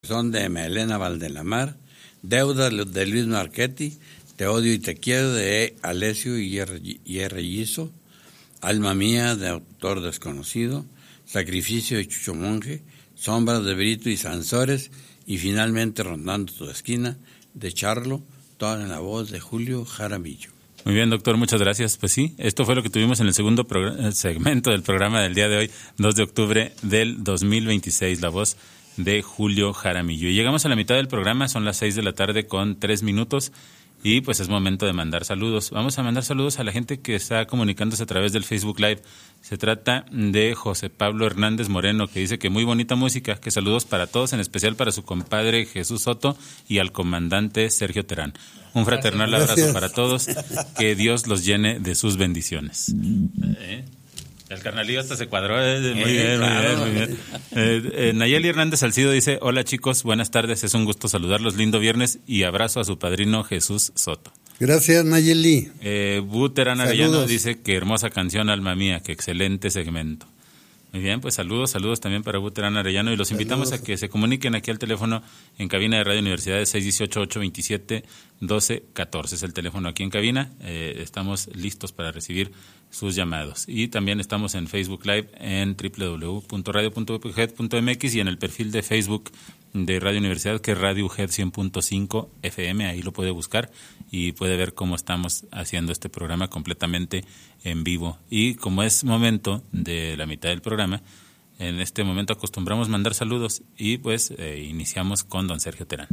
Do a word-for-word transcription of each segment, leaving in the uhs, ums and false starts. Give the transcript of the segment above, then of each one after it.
Son de Melena Valdelamar, Deuda de Luis Marchetti, Te odio y te quiero de Alessio y Yerrellizo, Alma mía de autor desconocido, Sacrificio de Chucho Monje, Sombras de Brito y Sansores y finalmente Rondando tu esquina de Charlo, toda en la voz de Julio Jaramillo. Muy bien, doctor, muchas gracias. Pues sí, esto fue lo que tuvimos en el segundo progr- segmento del programa del día de hoy, dos de octubre del dos mil veintiséis, la voz de Julio Jaramillo. Y llegamos a la mitad del programa, son las seis de la tarde con tres minutos y pues es momento de mandar saludos. Vamos a mandar saludos a la gente que está comunicándose a través del Facebook Live. Se trata de José Pablo Hernández Moreno, que dice que muy bonita música, que saludos para todos, en especial para su compadre Jesús Soto y al comandante Sergio Terán. Un fraternal abrazo Gracias. Para todos, que Dios los llene de sus bendiciones. ¿Eh? El carnalillo hasta se cuadró, eh, muy, eh, bien, claro. muy bien, muy bien. Eh, eh, Nayeli Hernández Salcido dice, hola chicos, buenas tardes, es un gusto saludarlos, lindo viernes y abrazo a su padrino Jesús Soto. Gracias, Nayeli. Eh, Buterán Arellano dice que hermosa canción, alma mía, que excelente segmento. Muy bien, pues saludos, saludos también para Buterán Arellano y los saludos. Invitamos a que se comuniquen aquí al teléfono en cabina de Radio Universidad de seis uno ocho, ocho dos siete, uno dos uno cuatro. Es el teléfono aquí en cabina, eh, estamos listos para recibir sus llamados. Y también estamos en Facebook Live en doble u doble u doble u punto radio punto u p g e d punto m x y en el perfil de Facebook de Radio Universidad, que es Radio U G E D cien punto cinco F M, ahí lo puede buscar y puede ver cómo estamos haciendo este programa completamente en vivo. Y como es momento de la mitad del programa, en este momento acostumbramos mandar saludos y pues eh, iniciamos con don Sergio Terán.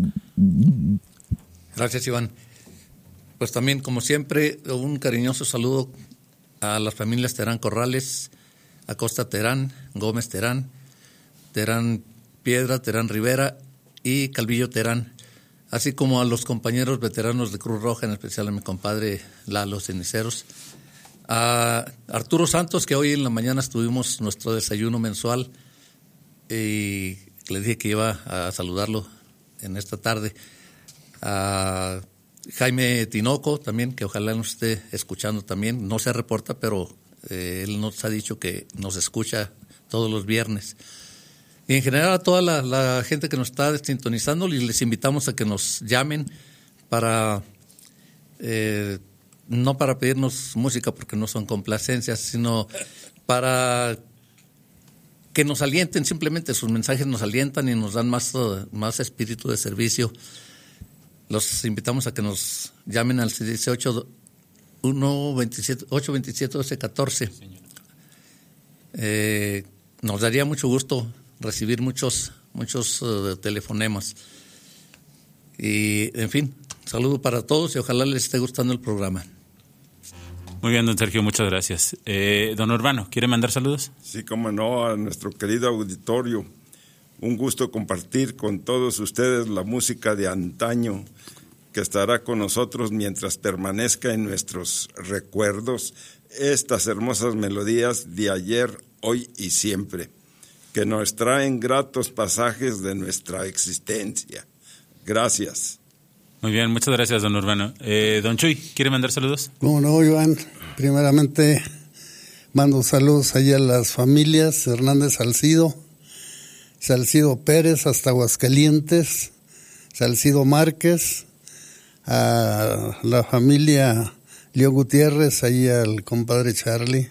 Gracias, Iván. Pues también, como siempre, un cariñoso saludo a las familias Terán Corrales, Acosta Terán, Gómez Terán, Terán Piedra, Terán Rivera y Calvillo Terán, así como a los compañeros veteranos de Cruz Roja, en especial a mi compadre Lalo Ceniceros, a Arturo Santos, que hoy en la mañana estuvimos nuestro desayuno mensual y le dije que iba a saludarlo en esta tarde, a Jaime Tinoco también, que ojalá nos esté escuchando también, no se reporta, pero eh, él nos ha dicho que nos escucha todos los viernes. Y en general a toda la, la gente que nos está sintonizando, y les invitamos a que nos llamen para, eh, no para pedirnos música porque no son complacencias, sino para que nos alienten, simplemente sus mensajes nos alientan y nos dan más, más espíritu de servicio. Los invitamos a que nos llamen al dieciocho uno veintisiete ocho veintisiete doce catorce. Eh, nos daría mucho gusto recibir muchos muchos uh, telefonemas. Y, en fin, saludo para todos y ojalá les esté gustando el programa. Muy bien, don Sergio, muchas gracias. Eh, don Urbano, ¿quiere mandar saludos? Sí, cómo no, a nuestro querido auditorio. Un gusto compartir con todos ustedes la música de antaño que estará con nosotros mientras permanezca en nuestros recuerdos estas hermosas melodías de ayer, hoy y siempre, que nos traen gratos pasajes de nuestra existencia. Gracias. Muy bien, muchas gracias, don Urbano. Eh, don Chuy, ¿quiere mandar saludos? Cómo no, Iván. Primeramente, mando saludos allá a las familias Hernández Salcido, Salcido Pérez hasta Aguascalientes, Salcido Márquez, a la familia Leo Gutiérrez, ahí al compadre Charlie.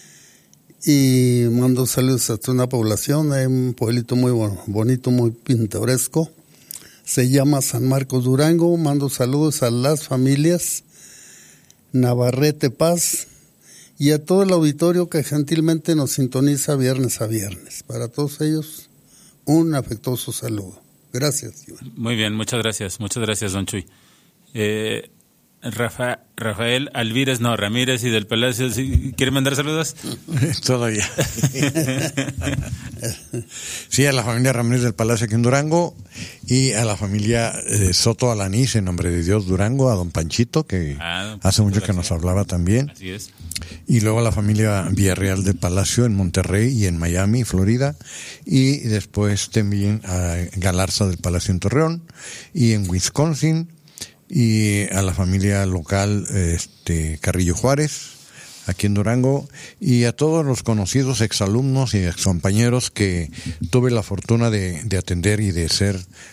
Y mando saludos a una población, hay un pueblito muy bonito, muy pintoresco, se llama San Marcos Durango. Mando saludos a las familias Navarrete Paz y a todo el auditorio que gentilmente nos sintoniza viernes a viernes. Para todos ellos, un afectuoso saludo. Gracias, Iván. Muy bien, muchas gracias, muchas gracias, don Chuy. Eh... Rafa, Rafael Alvírez, no, Ramírez y del Palacio, ¿quiere mandar saludos? Todavía. Sí, a la familia Ramírez del Palacio aquí en Durango y a la familia eh, Soto Alanís, en nombre de Dios Durango, a don Panchito, que ah, hace mucho que nos hablaba también. Así es. Y luego a la familia Villarreal del Palacio en Monterrey y en Miami, Florida. Y después también a Galarza del Palacio en Torreón y en Wisconsin. Y a la familia local este Carrillo Juárez, aquí en Durango, y a todos los conocidos exalumnos y excompañeros que tuve la fortuna de, de atender y de ser